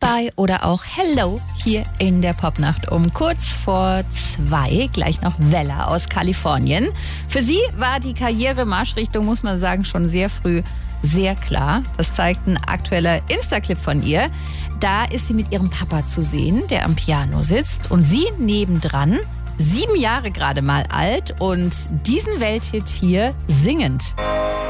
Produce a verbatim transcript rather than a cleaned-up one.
Goodbye oder auch Hello hier in der Popnacht um kurz vor zwei. Gleich noch Vella aus Kalifornien. Für sie war die Karriere-Marschrichtung, muss man sagen, schon sehr früh sehr klar. Das zeigt ein aktueller Insta-Clip von ihr. Da ist sie mit ihrem Papa zu sehen, der am Piano sitzt und sie nebendran, sieben Jahre gerade mal alt und diesen Welthit hier singend.